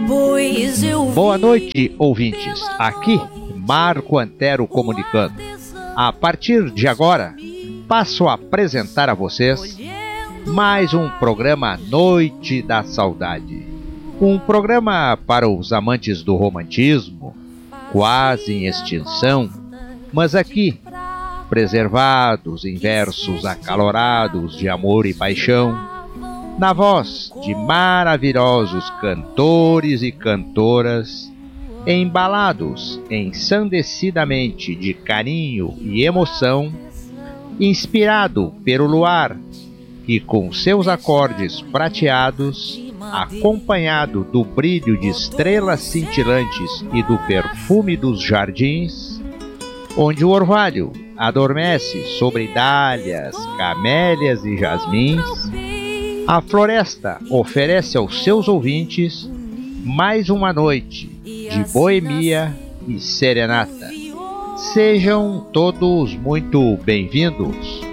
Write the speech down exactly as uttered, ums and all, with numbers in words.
pois eu vi. Boa noite, ouvintes. Aqui, Marco Antero comunicando. A partir de agora, passo a apresentar a vocês mais um programa Noite da Saudade. Um programa para os amantes do romantismo, quase em extinção, mas aqui, preservados em versos acalorados de amor e paixão, na voz de maravilhosos cantores e cantoras, embalados ensandecidamente de carinho e emoção, inspirado pelo luar, que com seus acordes prateados, acompanhado do brilho de estrelas cintilantes e do perfume dos jardins, onde o orvalho adormece sobre dálias, camélias e jasmins, a floresta oferece aos seus ouvintes mais uma noite de boemia e serenata. Sejam todos muito bem-vindos.